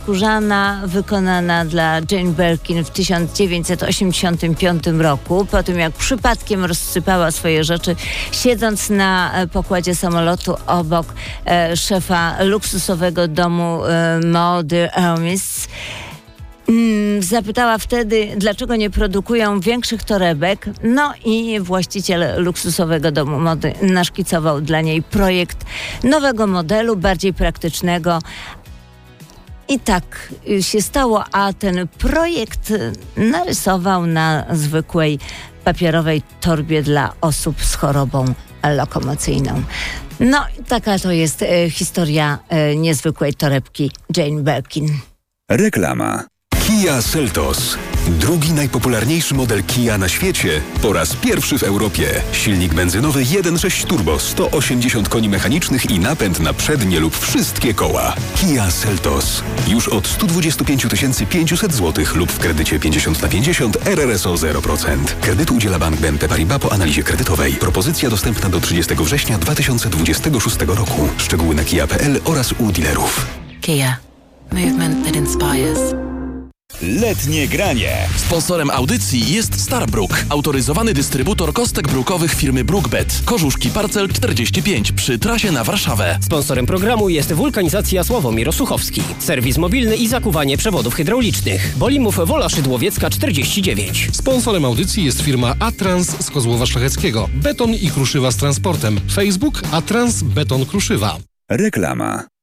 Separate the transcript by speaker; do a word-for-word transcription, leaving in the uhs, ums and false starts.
Speaker 1: skórzana wykonana dla Jane Birkin w tysiąc dziewięćset osiemdziesiątym piątym roku, po tym jak przypadkiem rozsypała swoje rzeczy, siedząc na pokładzie samolotu obok e, szefa luksusowego domu e, mody Hermes. Zapytała wtedy, dlaczego nie produkują większych torebek. No i właściciel luksusowego domu mody naszkicował dla niej projekt nowego modelu, bardziej praktycznego. I tak się stało, a ten projekt narysował na zwykłej papierowej torbie dla osób z chorobą lokomocyjną. No, taka to jest e, historia e, niezwykłej torebki Jane Birkin.
Speaker 2: Reklama. Kia Seltos. Drugi najpopularniejszy model Kia na świecie po raz pierwszy w Europie. Silnik benzynowy jeden przecinek sześć turbo, sto osiemdziesiąt koni mechanicznych i napęd na przednie lub wszystkie koła. Kia Seltos. Już od sto dwadzieścia pięć tysięcy pięćset złotych lub w kredycie pięćdziesiąt na pięćdziesiąt R R S O zero procent. Kredyt udziela Bank B N P Paribas po analizie kredytowej. Propozycja dostępna do trzydziestego września dwa tysiące dwudziestego szóstego roku. Szczegóły na kia kropka p l oraz u dealerów.
Speaker 3: Kia. Movement that inspires.
Speaker 4: Letnie granie.
Speaker 5: Sponsorem audycji jest Starbrook, autoryzowany dystrybutor kostek brukowych firmy Brookbet. Korzuszki Parcel czterdzieści pięć przy trasie na Warszawę.
Speaker 6: Sponsorem programu jest Wulkanizacja Sławomir Osuchowski. Serwis mobilny i zakuwanie przewodów hydraulicznych. Bolimów Wola Szydłowiecka czterdzieści dziewięć.
Speaker 7: Sponsorem audycji jest firma Atrans z Kozłowa Szlacheckiego. Beton i kruszywa z transportem. Facebook Atrans Beton Kruszywa.
Speaker 2: Reklama.